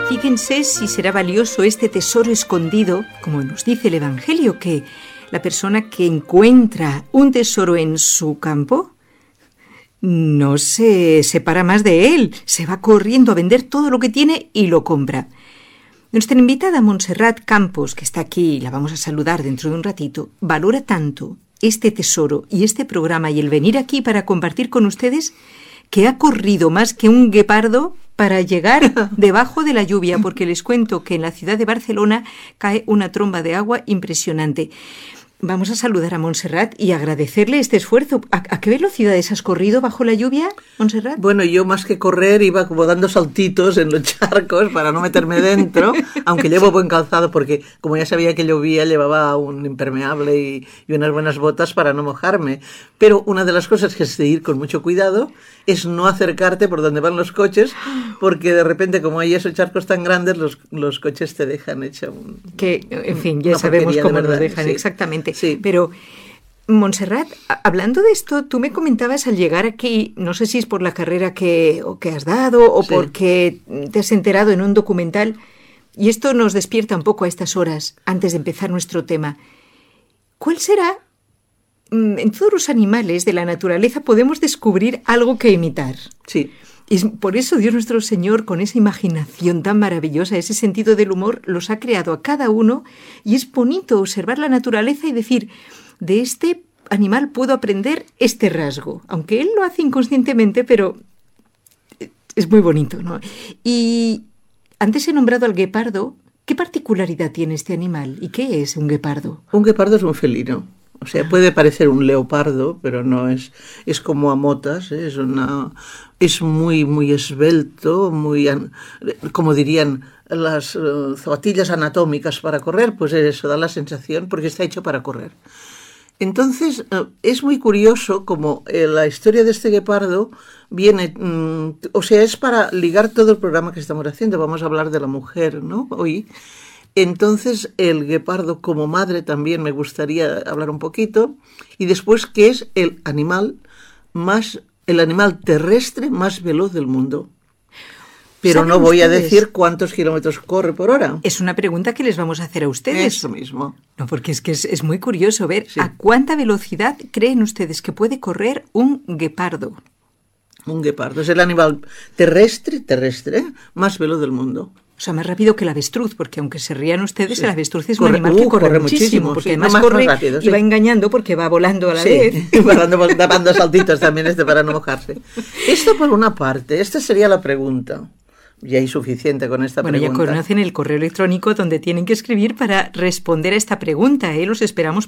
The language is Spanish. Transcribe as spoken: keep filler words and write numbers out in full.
Fíjense si será valioso este tesoro escondido, como nos dice el Evangelio, que la persona que encuentra un tesoro en su campo no se separa más de él, se va corriendo a vender todo lo que tiene y lo compra. Nuestra invitada Montserrat Campos, que está aquí y la vamos a saludar dentro de un ratito, valora tanto este tesoro y este programa y el venir aquí para compartir con ustedes que ha corrido más que un guepardo para llegar debajo de la lluvia, porque les cuento que en la ciudad de Barcelona cae una tromba de agua impresionante. Vamos a saludar a Montserrat y agradecerle este esfuerzo. ¿A, a qué velocidades has corrido bajo la lluvia, Montserrat? Bueno, yo más que correr iba como dando saltitos en los charcos para no meterme dentro, aunque llevo buen calzado porque como ya sabía que llovía llevaba un impermeable y, y unas buenas botas para no mojarme. Pero una de las cosas que es de ir con mucho cuidado es no acercarte por donde van los coches, porque de repente como hay esos charcos tan grandes los, los coches te dejan hecho un... Que, en fin, ya sabemos cómo nos dejan, sí. Exactamente. Sí. Pero, Montserrat, hablando de esto, tú me comentabas al llegar aquí, no sé si es por la carrera que, o que has dado o sí. porque te has enterado en un documental, y esto nos despierta un poco a estas horas, antes de empezar nuestro tema. ¿Cuál será? En todos los animales de la naturaleza podemos descubrir algo que imitar. Sí. Y por eso Dios nuestro Señor, con esa imaginación tan maravillosa, ese sentido del humor, los ha creado a cada uno, y es bonito observar la naturaleza y decir, de este animal puedo aprender este rasgo, aunque él lo hace inconscientemente, pero es muy bonito, ¿no? Y antes he nombrado al guepardo. ¿Qué particularidad tiene este animal? ¿Y qué es un guepardo? Un guepardo es un felino. O sea, puede parecer un leopardo, pero no es, es como a motas, ¿eh? es una, es muy, muy esbelto, muy, como dirían las uh, zapatillas anatómicas para correr, pues eso da la sensación, porque está hecho para correr. Entonces, uh, es muy curioso como eh, la historia de este guepardo viene, um, o sea, es para ligar todo el programa que estamos haciendo. Vamos a hablar de la mujer, ¿no? Hoy. Entonces, el guepardo como madre también me gustaría hablar un poquito. Y después, ¿qué es el animal más, el animal terrestre más veloz del mundo? Pero no voy ustedes? a decir cuántos kilómetros corre por hora. Es una pregunta que les vamos a hacer a ustedes. Eso mismo. No, porque es que es, es muy curioso ver sí. a cuánta velocidad creen ustedes que puede correr un guepardo. Un guepardo es el animal terrestre, terrestre, más veloz del mundo. O sea, más rápido que el avestruz, porque aunque se rían ustedes, sí. el avestruz es corre, un animal que uh, corre, corre muchísimo, muchísimo, porque sí, además más, corre más rápido, y sí. va engañando porque va volando a la sí. vez. dando, dando saltitos también este para no mojarse. Esto por una parte, esta sería la pregunta. Ya hay suficiente con esta bueno, pregunta. Bueno, ya conocen el correo electrónico donde tienen que escribir para responder a esta pregunta, ¿eh? Los esperamos